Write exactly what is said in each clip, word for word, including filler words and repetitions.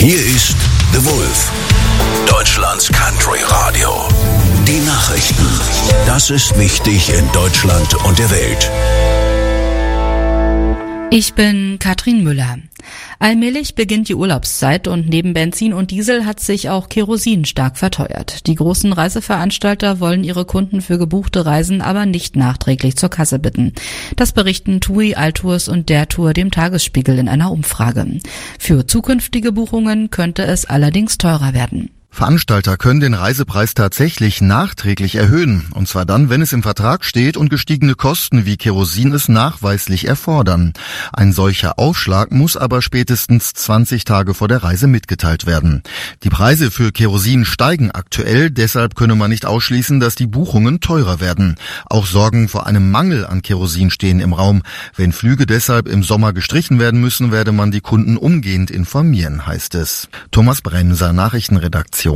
Hier ist The Wolf, Deutschlands Country Radio. Die Nachrichten. Das ist wichtig in Deutschland und der Welt. Ich bin Katrin Müller. Allmählich beginnt die Urlaubszeit und neben Benzin und Diesel hat sich auch Kerosin stark verteuert. Die großen Reiseveranstalter wollen ihre Kunden für gebuchte Reisen aber nicht nachträglich zur Kasse bitten. Das berichten TUI, Altours und der Tour dem Tagesspiegel in einer Umfrage. Für zukünftige Buchungen könnte es allerdings teurer werden. Veranstalter können den Reisepreis tatsächlich nachträglich erhöhen, und zwar dann, wenn es im Vertrag steht und gestiegene Kosten wie Kerosin es nachweislich erfordern. Ein solcher Aufschlag muss aber spätestens zwanzig Tage vor der Reise mitgeteilt werden. Die Preise für Kerosin steigen aktuell, deshalb könne man nicht ausschließen, dass die Buchungen teurer werden. Auch Sorgen vor einem Mangel an Kerosin stehen im Raum. Wenn Flüge deshalb im Sommer gestrichen werden müssen, werde man die Kunden umgehend informieren, heißt es. Thomas Bremser, Nachrichtenredaktion.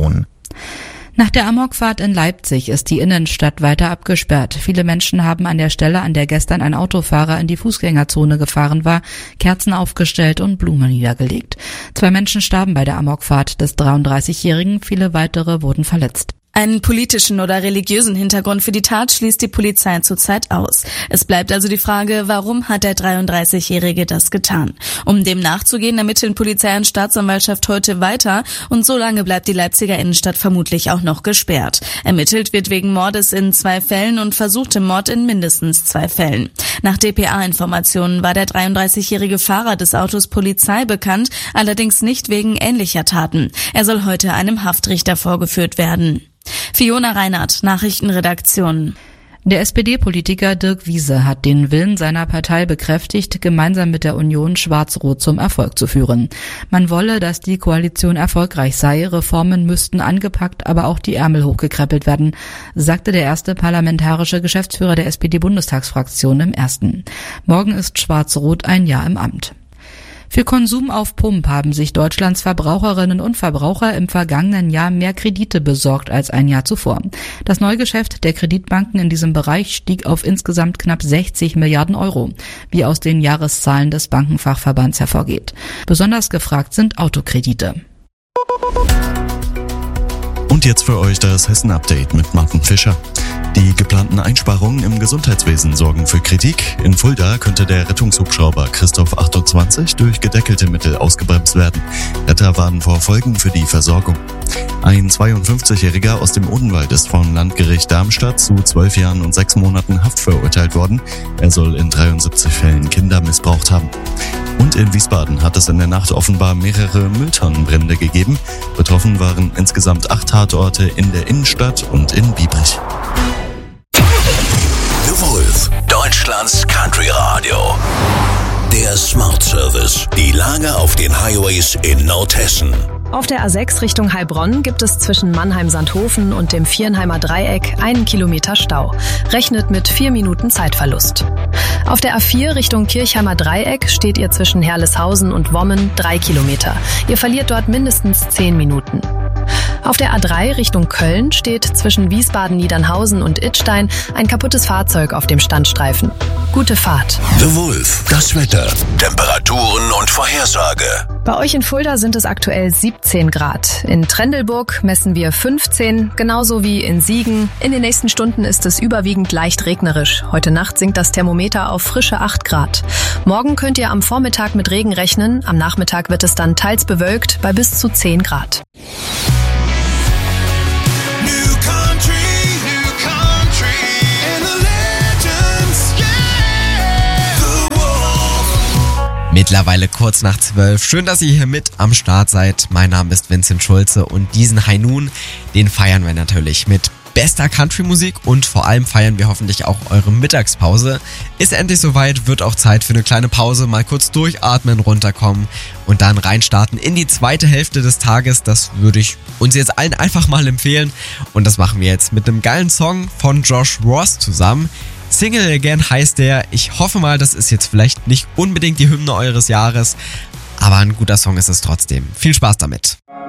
Nach der Amokfahrt in Leipzig ist die Innenstadt weiter abgesperrt. Viele Menschen haben an der Stelle, an der gestern ein Autofahrer in die Fußgängerzone gefahren war, Kerzen aufgestellt und Blumen niedergelegt. Zwei Menschen starben bei der Amokfahrt des dreiunddreißigjährigen, viele weitere wurden verletzt. Einen politischen oder religiösen Hintergrund für die Tat schließt die Polizei zurzeit aus. Es bleibt also die Frage, warum hat der dreiunddreißigjährige das getan? Um dem nachzugehen, ermitteln Polizei und Staatsanwaltschaft heute weiter und so lange bleibt die Leipziger Innenstadt vermutlich auch noch gesperrt. Ermittelt wird wegen Mordes in zwei Fällen und versuchtem Mord in mindestens zwei Fällen. Nach D P A-Informationen war der dreiunddreißigjährige Fahrer des Autos Polizei bekannt, allerdings nicht wegen ähnlicher Taten. Er soll heute einem Haftrichter vorgeführt werden. Fiona Reinhardt, Nachrichtenredaktion. Der S P D-Politiker Dirk Wiese hat den Willen seiner Partei bekräftigt, gemeinsam mit der Union Schwarz-Rot zum Erfolg zu führen. Man wolle, dass die Koalition erfolgreich sei, Reformen müssten angepackt, aber auch die Ärmel hochgekrempelt werden, sagte der erste parlamentarische Geschäftsführer der S P D-Bundestagsfraktion im Ersten. Morgen ist Schwarz-Rot ein Jahr im Amt. Für Konsum auf Pump haben sich Deutschlands Verbraucherinnen und Verbraucher im vergangenen Jahr mehr Kredite besorgt als ein Jahr zuvor. Das Neugeschäft der Kreditbanken in diesem Bereich stieg auf insgesamt knapp sechzig Milliarden Euro, wie aus den Jahreszahlen des Bankenfachverbands hervorgeht. Besonders gefragt sind Autokredite. Und jetzt für euch das Hessen-Update mit Martin Fischer. Die geplanten Einsparungen im Gesundheitswesen sorgen für Kritik. In Fulda könnte der Rettungshubschrauber Christoph achtundzwanzig durch gedeckelte Mittel ausgebremst werden. Retter warnen vor Folgen für die Versorgung. Ein zweiundfünfzigjähriger aus dem Odenwald ist vom Landgericht Darmstadt zu zwölf Jahren und sechs Monaten Haft verurteilt worden. Er soll in dreiundsiebzig Fällen Kinder missbraucht haben. Und in Wiesbaden hat es in der Nacht offenbar mehrere Mülltonnenbrände gegeben. Betroffen waren insgesamt acht Tatorte in der Innenstadt und in Biebrich. The Wolf, Deutschlands Country Radio. Der Smart Service. Die Lage auf den Highways in Nordhessen. Auf der A sechs Richtung Heilbronn gibt es zwischen Mannheim-Sandhofen und dem Vierenheimer Dreieck einen Kilometer Stau. Rechnet mit vier Minuten Zeitverlust. Auf der A vier Richtung Kirchheimer Dreieck steht ihr zwischen Herleshausen und Wommen drei Kilometer. Ihr verliert dort mindestens zehn Minuten. Auf der A drei Richtung Köln steht zwischen Wiesbaden-Niedernhausen und Idstein ein kaputtes Fahrzeug auf dem Standstreifen. Gute Fahrt. The Wolf, das Wetter, Temperaturen und Vorhersage. Bei euch in Fulda sind es aktuell siebzehn Grad. In Trendelburg messen wir fünfzehn, genauso wie in Siegen. In den nächsten Stunden ist es überwiegend leicht regnerisch. Heute Nacht sinkt das Thermometer auf frische acht Grad. Morgen könnt ihr am Vormittag mit Regen rechnen. Am Nachmittag wird es dann teils bewölkt bei bis zu zehn Grad. Mittlerweile kurz nach zwölf. Schön, dass ihr hier mit am Start seid. Mein Name ist Vincent Schulze und diesen High Noon, den feiern wir natürlich mit bester Country-Musik und vor allem feiern wir hoffentlich auch eure Mittagspause. Ist endlich soweit, wird auch Zeit für eine kleine Pause, mal kurz durchatmen, runterkommen und dann reinstarten in die zweite Hälfte des Tages. Das würde ich uns jetzt allen einfach mal empfehlen und das machen wir jetzt mit einem geilen Song von Josh Ross zusammen. Single Again heißt der. Ich hoffe mal, das ist jetzt vielleicht nicht unbedingt die Hymne eures Jahres, aber ein guter Song ist es trotzdem. Viel Spaß damit.